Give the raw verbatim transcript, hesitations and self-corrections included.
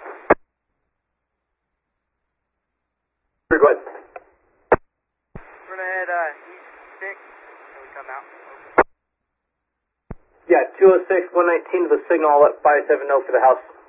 Go ahead. We're gonna head uh, east six until we come out. Yeah, two oh six, one nineteen to the signal at five seven zero for the house.